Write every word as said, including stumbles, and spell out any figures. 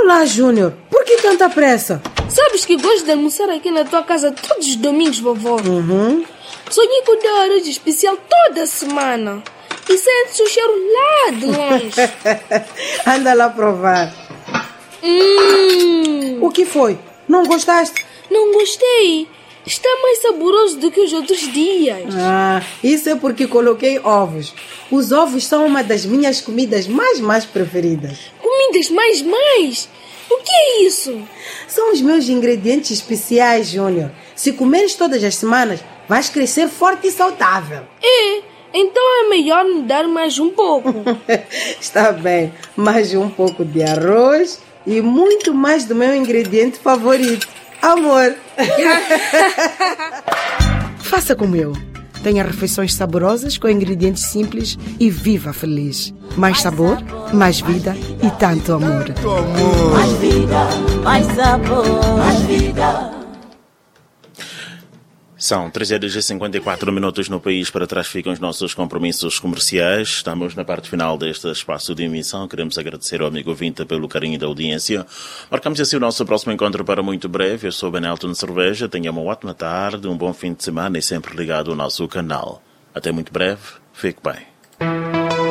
Olá, Júnior. Por que tanta pressa? Sabes que gosto de almoçar aqui na tua casa todos os domingos, vovó. Uhum. Sonhei com o teu arroz especial toda semana. E sente-se o cheiro lá de longe. Anda lá provar. Hum. O que foi? Não gostaste? Não gostei. Está mais saboroso do que os outros dias. Ah, isso é porque coloquei ovos. Os ovos são uma das minhas comidas mais, mais preferidas. Comidas mais, mais? O que é isso? São os meus ingredientes especiais, Júnior. Se comeres todas as semanas, vais crescer forte e saudável. É, então é melhor me dar mais um pouco. Está bem, mais um pouco de arroz e muito mais do meu ingrediente favorito, amor. Faça como eu. Tenha refeições saborosas com ingredientes simples e viva feliz. Mais sabor, mais vida e tanto amor. Mais vida, mais sabor, mais vida. São três horas e cinquenta e quatro minutos no país. Para trás ficam os nossos compromissos comerciais. Estamos na parte final deste espaço de emissão. Queremos agradecer ao amigo Vinta pelo carinho da audiência. Marcamos assim o nosso próximo encontro para muito breve. Eu sou Benelton Cerveja. Tenha uma ótima tarde, um bom fim de semana e sempre ligado ao nosso canal. Até muito breve. Fique bem.